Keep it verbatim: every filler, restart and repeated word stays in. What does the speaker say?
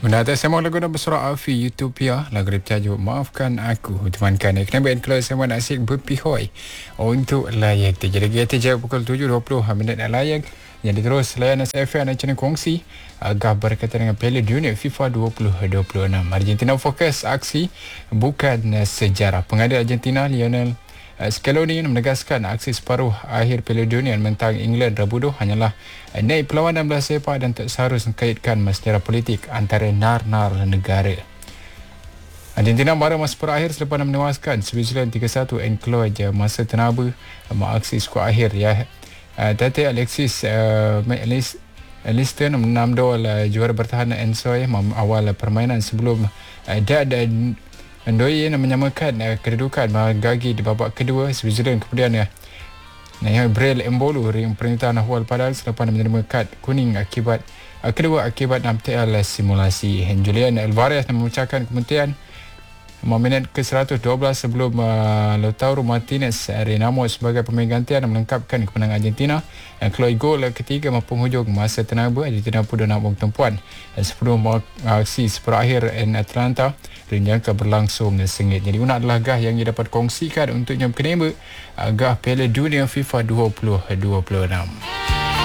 Menata saya mau lagu dah bersuara Alfi Utopia. Lagu dia bertajuk Maafkan Aku. Temankan Kena baik kalau saya nak asyik berpihoi untuk layak. Jadi kita jawab pukul tujuh dua puluh minit layak. Jadi terus layan S F M dan channel kongsi agak berkaitan dengan Piala Dunia FIFA dua ribu dua puluh enam. Argentina fokus aksi bukan sejarah. Pengadil Argentina Lionel Scaloni menegaskan aksi separuh akhir Piala Dunia mentang England Rabu dua hanyalah naik perlawanan bola sepak dan tak seharusnya kaitkan sejarah politik antara nar-nar negara. Argentina marah masa separuh akhir selepas menewaskan Switzerland tiga satu enclose masa tenaba aksi skuad akhir ya. Uh, Tete Alexis uh, Aliston enam dua uh, juara bertahan Ensoy awal permainan sebelum uh, Dad dan Ndoye menyamakan uh, kedudukan Magagi di babak kedua. Switzerland kemudian uh, Nayah Brel Embolo ring perintahan awal padahal selepas menerima kad kuning akibat uh, kedua akibat enam T L simulasi. Julian Alvarez memecahkan kementerian minit ke seratus dua belas sebelum uh, Lautaro Martinez Renamo sebagai pemain gantian melengkapkan kemenangan Argentina. Keluar gol ketiga maupun hujung masa tenaba. Argentina pun dah nak tempuan sebelum aksi separuh akhir in Atlanta renjangka berlangsung sengit. Jadi una adalah gah yang ia dapat kongsikan untuk jam kenema agah Piala Dunia FIFA dua ribu dua puluh enam.